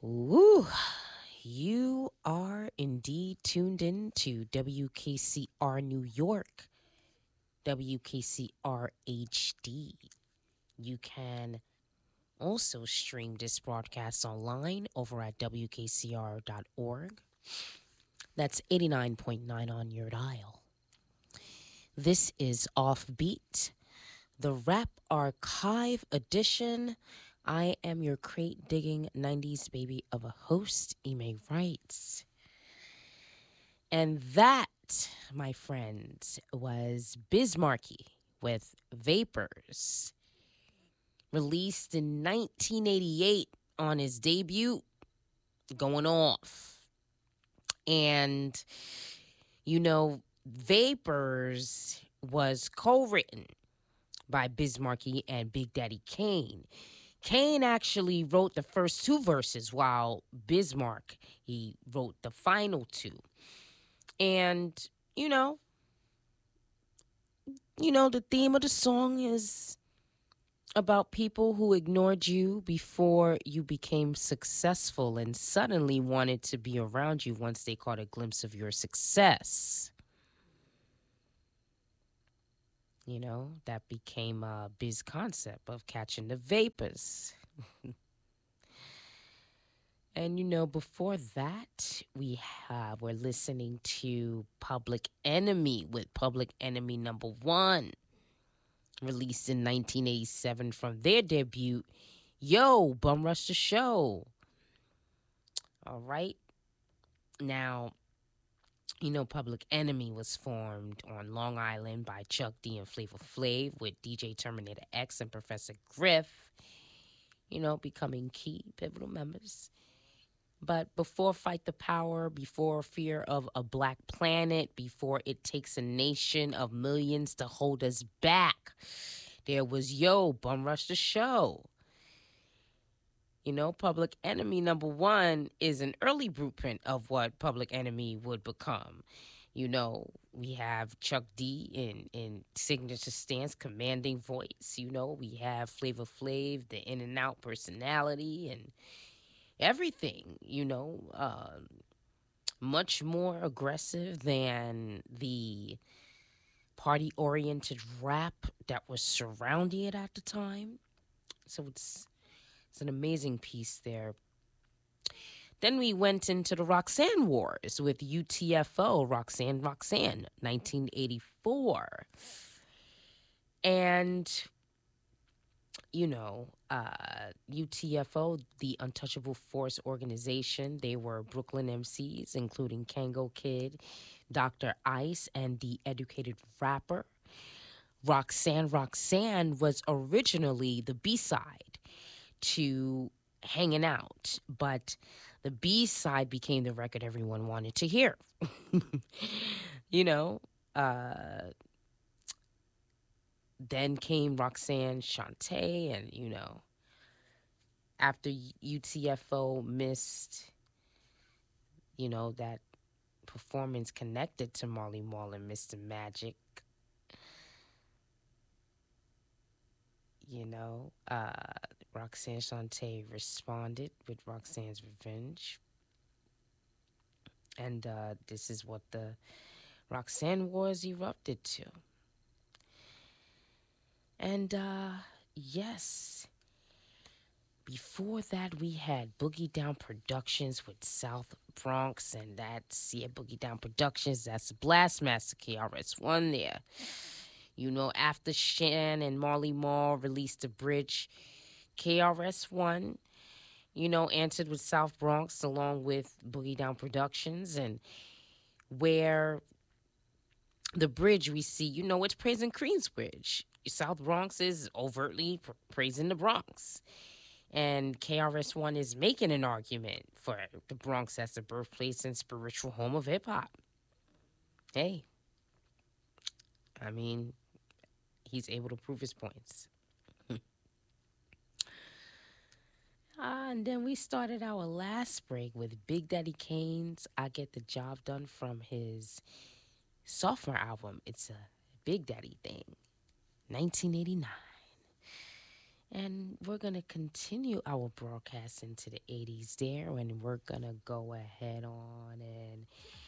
Woo! You are indeed tuned in to WKCR New York, WKCR HD. You can also stream this broadcast online over at WKCR.org. That's 89.9 on your dial. This is Offbeat, the Rap Archive edition. I am your crate digging 90s baby of a host, Ime Wrights. And that, my friends, was Bismarcky with Vapors, released in 1988 on his debut, Going Off. And, Vapors was co-written by Bismarcky and Big Daddy Kane. Kane actually wrote the first two verses while Bismarck, he wrote the final two. And, the theme of the song is about people who ignored you before you became successful and suddenly wanted to be around you once they caught a glimpse of your success. That became a Biz concept of catching the vapors. And before that, we're listening to Public Enemy with Public Enemy #1, released in 1987 from their debut, Yo, Bum Rush the Show. All right. Now, Public Enemy was formed on Long Island by Chuck D and Flavor Flav with DJ Terminator X and Professor Griff, becoming key pivotal members. But before Fight the Power, before Fear of a Black Planet, before It Takes a Nation of Millions to Hold Us Back, there was Yo, Bum Rush the Show. Public Enemy #1 is an early blueprint of what Public Enemy would become. We have Chuck D in signature stance, commanding voice. We have Flavor Flav, the in and out personality, and everything, much more aggressive than the party-oriented rap that was surrounding it at the time. So it's an amazing piece there. Then we went into the Roxanne Wars with UTFO, Roxanne, 1984. And UTFO, the Untouchable Force Organization, they were Brooklyn MCs, including Kango Kid, Dr. Ice, and The Educated Rapper. Roxanne was originally the B-side to Hanging Out, but the B-side became the record everyone wanted to hear. Then came Roxanne Shante, and after UTFO missed, that performance connected to Marley Marl and Mr. Magic, Roxanne Shante responded with Roxanne's Revenge. And this is what the Roxanne Wars erupted to. And yes, before that we had Boogie Down Productions with South Bronx, and that's, Boogie Down Productions, that's Blastmaster KRS-One there. After Shan and Marley Marl released The Bridge, KRS-One, answered with South Bronx along with Boogie Down Productions, and where The Bridge we see, it's praising Queensbridge. South Bronx is overtly praising the Bronx. And KRS-One is making an argument for the Bronx as the birthplace and spiritual home of hip-hop. Hey, I mean, he's able to prove his points. And then we started our last break with Big Daddy Kane's I Get the Job Done from his sophomore album. It's a Big Daddy thing, 1989. And we're going to continue our broadcast into the 80s there, and we're going to go ahead on and